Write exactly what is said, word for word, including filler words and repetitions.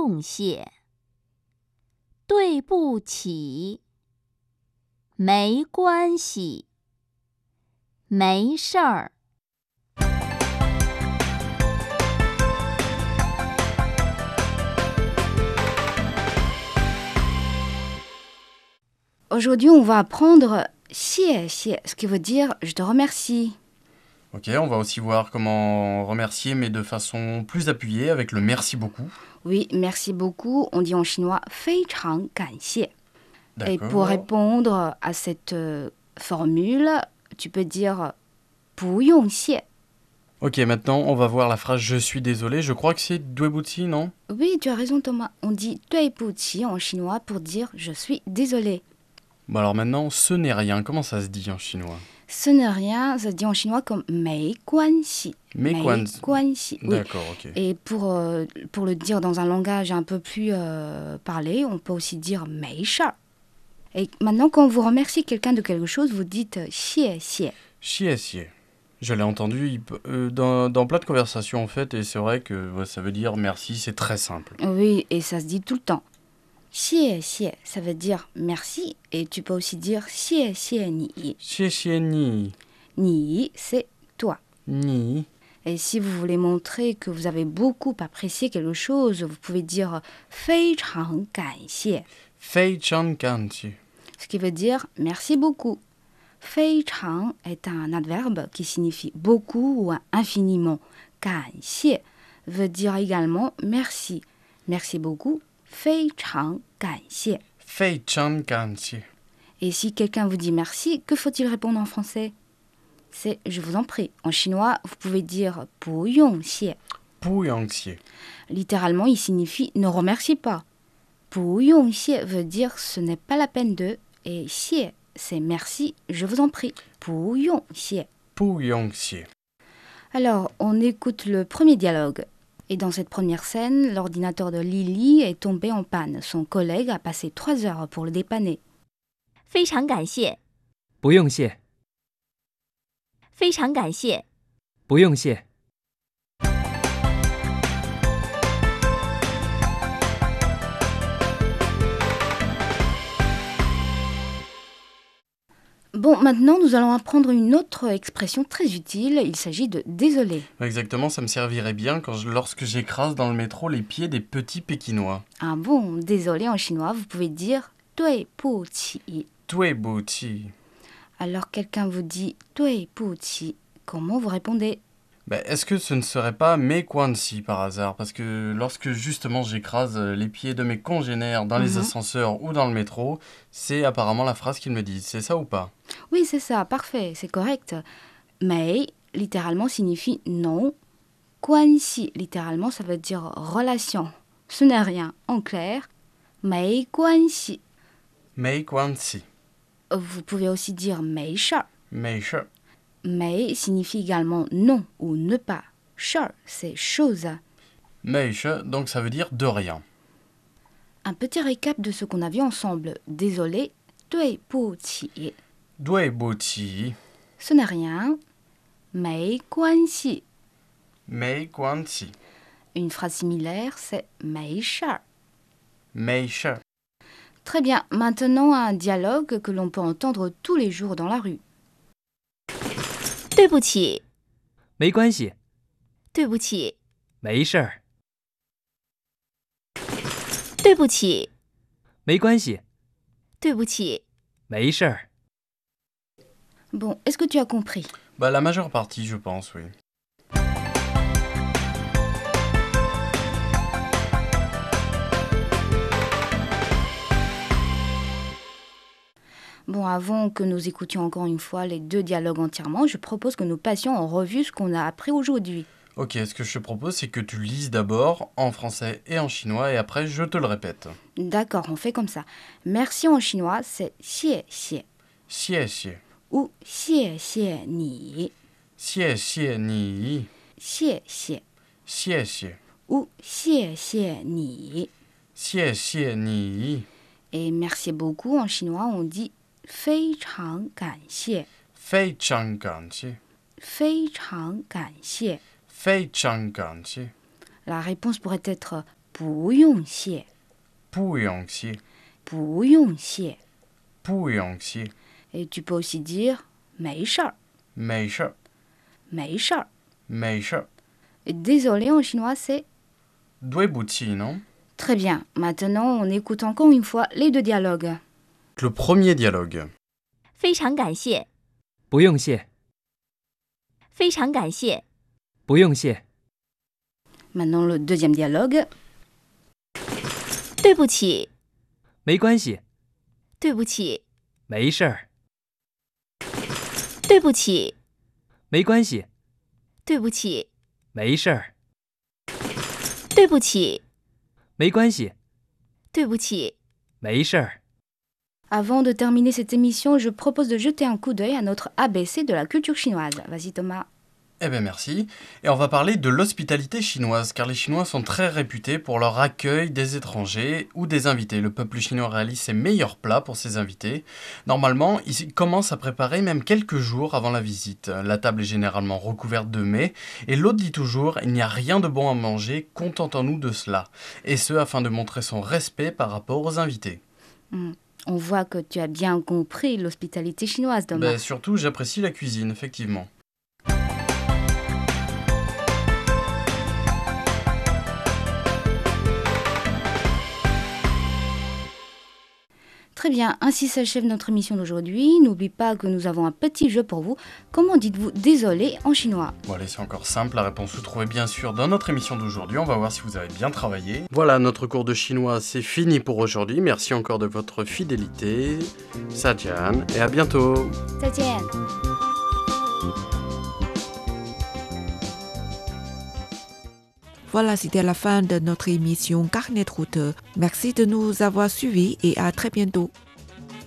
用谢。对不起，没关系，没事儿。 Aujourd'hui, on va apprendre 谢谢, ce qui veut dire je te remercie. Ok, on va aussi voir comment remercier, mais de façon plus appuyée, avec le merci beaucoup. Oui, merci beaucoup. On dit en chinois 非常感谢. Et D'accord. pour répondre à cette euh, formule, tu peux dire 不用谢. Ok, maintenant on va voir la phrase je suis désolé. Je crois que c'est duebuti, non? Oui, tu as raison Thomas. On dit 对不起 en chinois pour dire je suis désolé. Bon alors maintenant, ce n'est rien. Comment ça se dit en chinois? Ce n'est rien, ça se dit en chinois comme 没关系. Mais 关系. Oui. D'accord, ok. Et pour, euh, pour le dire dans un langage un peu plus euh, parlé, on peut aussi dire 没事儿. Et maintenant, quand vous remerciez quelqu'un de quelque chose, vous dites 谢谢. 谢谢. Je l'ai entendu il peut, euh, dans, dans plein de conversations en fait, et c'est vrai que ouais, ça veut dire merci, c'est très simple. Oui, et ça se dit tout le temps. 谢谢, ça veut dire merci, et tu peux aussi dire 谢谢你. 谢谢你. Ni, c'est toi. Ni. Et si vous voulez montrer que vous avez beaucoup apprécié quelque chose, vous pouvez dire 非常感谢. 非常感谢. Ce qui veut dire merci beaucoup. 非常 est un adverbe qui signifie beaucoup ou infiniment. 感谢 veut dire également merci. Merci beaucoup. 非常感谢. 非常感谢. Et si quelqu'un vous dit merci, que faut-il répondre en français? C'est je vous en prie. En chinois, vous pouvez dire 不用谢. 不用谢. Littéralement, il signifie ne remercie pas. 不用谢 veut dire ce n'est pas la peine de, et 谢 c'est merci, je vous en prie. 不用谢. 不用谢. Alors, on écoute le premier dialogue. Et dans cette première scène, l'ordinateur de Lily est tombé en panne. Son collègue a passé trois heures pour le dépanner. 非常感谢， 不用谢， 非常感谢。 不用谢。 Bon, maintenant, nous allons apprendre une autre expression très utile. Il s'agit de désolé. Exactement, ça me servirait bien quand je- lorsque j'écrase dans le métro les pieds des petits Pékinois. Ah bon, désolé en chinois, vous pouvez dire 对不起. Duebuti. Alors quelqu'un vous dit 对不起, comment vous répondez? Ben, est-ce que ce ne serait pas mes Kwansi par hasard? Parce que lorsque justement j'écrase les pieds de mes congénères dans les Mhm. ascenseurs ou dans le métro, c'est apparemment la phrase qu'ils me disent. C'est ça ou pas? Oui, c'est ça, parfait, c'est correct. Mais, littéralement, signifie non. 关系, littéralement, ça veut dire relation. Ce n'est rien, en clair. 没关系. Mei Kwansi. Vous pouvez aussi dire 没事儿. Mei shi. Mais signifie également non ou ne pas. 事儿, c'est chose. Mei shi, donc ça veut dire de rien. Un petit récap de ce qu'on a vu ensemble. Désolé, 对不起. Duebuti. Ce n'est rien. 没关系. Mei Kwansi. Une phrase similaire, c'est 没事儿. Mei shi. Très bien, maintenant un dialogue que l'on peut entendre tous les jours dans la rue. 对不起， 没关系， 对不起， 没事儿， 对不起， 没关系， 对不起。 没事儿。 Bon, est-ce que tu as compris? Bah la majeure partie, je pense, oui. Bon, avant que nous écoutions encore une fois les deux dialogues entièrement, je propose que nous passions en revue ce qu'on a appris aujourd'hui. Ok, ce que je te propose, c'est que tu lises d'abord en français et en chinois, et après je te le répète. D'accord, on fait comme ça. Merci en chinois, c'est 谢谢 Xie xie. ou 谢谢你, Xie xie ni. 谢谢 Xie xie. ou 谢谢你. Xie xie ni. Et merci beaucoup en chinois, on dit 非常感谢 Fei chang gan xie. 非常感谢 Fei chang gan xie. La réponse pourrait être 不用谢， 不用谢， 不用谢。 不用谢， Et tu peux aussi dire 没事儿， 没事儿， 没事儿。 没事儿。 Et désolé en chinois, c'est 对不起, non? très bien. Maintenant, on écoute encore une fois les deux dialogues. Le premier dialogue. 非常感谢， 不用谢， 非常感谢， 不用谢， Maintenant, le deuxième dialogue. 对不起， 没关系， 对不起， 没事儿， 对不起， 没关系， 对不起， 没事儿， 对不起， 没关系， 对不起。 没事儿。 Avant de terminer cette émission, je propose de jeter un coup d'œil à notre A B C de la culture chinoise. Vas-y Thomas. Eh bien merci. Et on va parler de l'hospitalité chinoise, car les Chinois sont très réputés pour leur accueil des étrangers ou des invités. Le peuple chinois réalise ses meilleurs plats pour ses invités. Normalement, ils commencent à préparer même quelques jours avant la visite. La table est généralement recouverte de mets, et l'hôte dit toujours « Il n'y a rien de bon à manger, contentons-nous de cela ». Et ce, afin de montrer son respect par rapport aux invités. Mm. On voit que tu as bien compris l'hospitalité chinoise, Thomas. Ben, surtout, j'apprécie la cuisine, effectivement. Très bien, ainsi s'achève notre émission d'aujourd'hui. N'oublie pas que nous avons un petit jeu pour vous. Comment dites-vous désolé en chinois? Bon allez, c'est encore simple, la réponse se trouvait bien sûr dans notre émission d'aujourd'hui, on va voir si vous avez bien travaillé. Voilà, notre cours de chinois c'est fini pour aujourd'hui, merci encore de votre fidélité, Sajian, et à bientôt. 再见. Voilà, c'était la fin de notre émission Carnet de route. Merci de nous avoir suivis et à très bientôt.